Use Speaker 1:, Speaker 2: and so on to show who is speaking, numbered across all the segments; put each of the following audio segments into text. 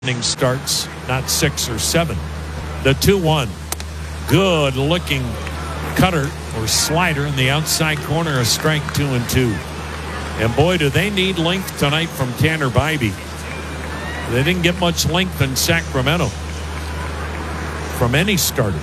Speaker 1: inning starts, not 6 or 7. The 2-1. Good looking cutter or slider in the outside corner, a strike 2-2. And boy, do they need length tonight from Tanner Bybee. They didn't get much length in Sacramento from any starter.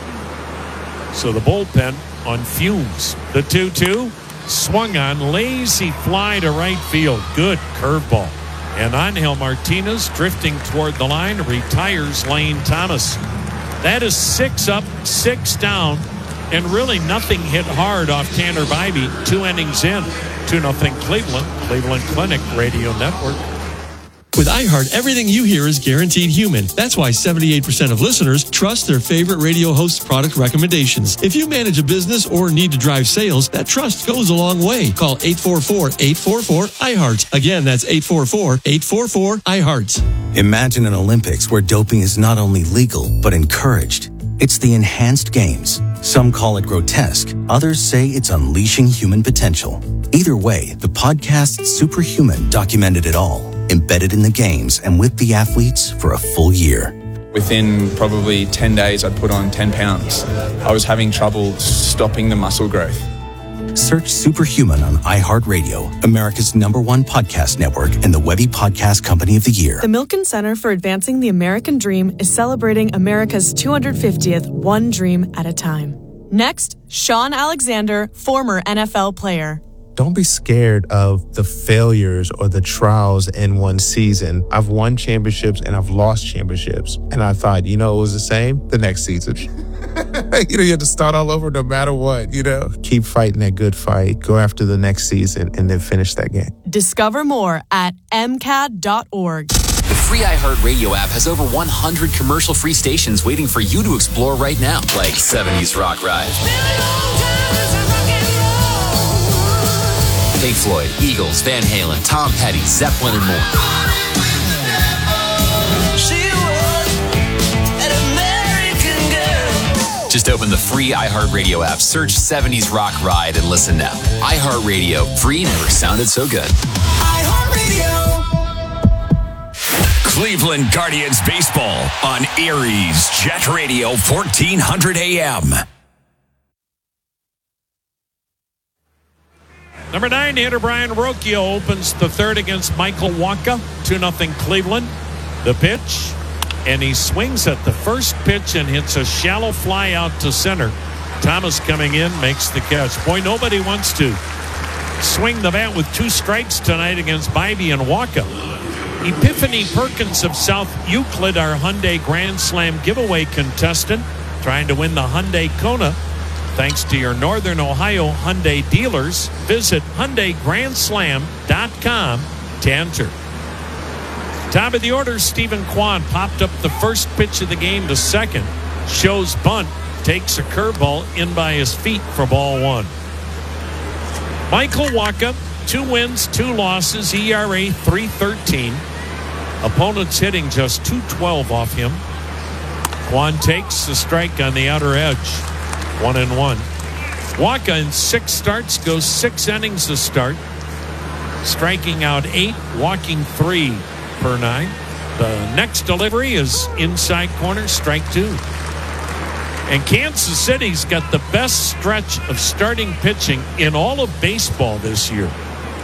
Speaker 1: So the bullpen on fumes. The 2-2 swung on, lazy fly to right field. Good curveball. And Angel Martinez drifting toward the line retires Lane Thomas. That is 6 up, 6 down, and really nothing hit hard off Tanner Bybee. 2 innings in. 2-0 Cleveland. Cleveland Clinic Radio Network.
Speaker 2: With iHeart, everything you hear is guaranteed human. That's why 78% of listeners trust their favorite radio host's product recommendations. If you manage a business or need to drive sales, that trust goes a long way. Call 844-844-iHeart. Again, that's 844-844-iHeart.
Speaker 3: Imagine an Olympics where doping is not only legal, but encouraged. It's the Enhanced Games. Some call it grotesque. Others say it's unleashing human potential. Either way, the podcast Superhuman documented it all, embedded in the games and with the athletes for a full year.
Speaker 4: Within probably 10 days, I'd put on 10 pounds. I was having trouble stopping the muscle growth.
Speaker 3: Search Superhuman on iHeartRadio, America's #1 podcast network and the Webby Podcast Company of the Year.
Speaker 5: The Milken Center for Advancing the American Dream is celebrating America's 250th One Dream at a Time. Next, Sean Alexander, former NFL player.
Speaker 6: Don't be scared of the failures or the trials in one season. I've won championships and I've lost championships. And I thought, it was the same the next season. You have to start all over no matter what, Keep fighting that good fight. Go after the next season and then finish that game.
Speaker 5: Discover more at MCAD.org.
Speaker 7: The free iHeartRadio app has over 100 commercial-free stations waiting for you to explore right now, like 70s Rock Ride, Pink Floyd, Eagles, Van Halen, Tom Petty, Zeppelin, and more. Just open the free iHeartRadio app, search 70s Rock Ride, and listen now. iHeartRadio, free never sounded so good.
Speaker 8: iHeartRadio.
Speaker 9: Cleveland Guardians baseball on Erie's Jet Radio 1400 AM.
Speaker 1: Number 9, hitter Brian Rocchio opens the third against Michael Wacha. 2-0 Cleveland. The pitch, and he swings at the first pitch and hits a shallow fly out to center. Thomas coming in, makes the catch. Boy, nobody wants to swing the bat with 2 strikes tonight against Bybee and Wacha. Epiphany Perkins of South Euclid, our Hyundai Grand Slam giveaway contestant, trying to win the Hyundai Kona. Thanks to your Northern Ohio Hyundai dealers. Visit HyundaiGrandSlam.com to enter. Top of the order, Stephen Kwan popped up the first pitch of the game to second. Shows bunt, takes a curveball in by his feet for ball 1. Michael Wacha, 2 wins, 2 losses, ERA 3.13. Opponents hitting just .212 off him. Kwan takes the strike on the outer edge. 1-1. Wacha in 6 starts goes 6 innings to start, striking out 8, walking 3 per 9. The next delivery is inside corner, strike 2. And Kansas City's got the best stretch of starting pitching in all of baseball this year.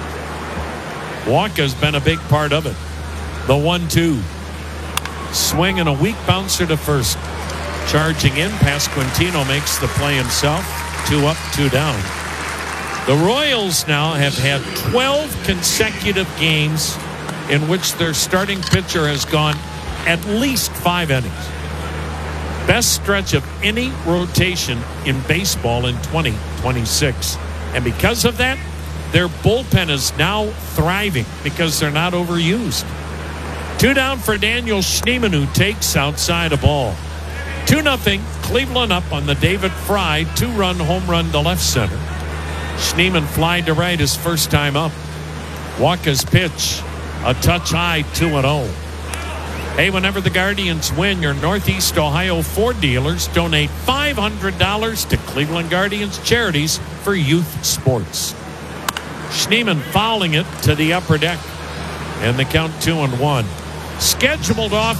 Speaker 1: Wacha's been a big part of it. The 1-2. Swing and a weak bouncer to first. Charging in, Pasquantino makes the play himself. 2 up, 2 down. The Royals now have had 12 consecutive games in which their starting pitcher has gone at least 5 innings. Best stretch of any rotation in baseball in 2026. And because of that, their bullpen is now thriving because they're not overused. 2 down for Daniel Schneemann, who takes outside a ball. 2-0, Cleveland up on the David Fry 2-run home run to left center. Schneemann fly to right his first time up. Wacha's pitch, a touch high, 2-0. Hey, whenever the Guardians win, your Northeast Ohio Ford dealers donate $500 to Cleveland Guardians charities for youth sports. Schneemann fouling it to the upper deck. And the count 2-1. scheduled off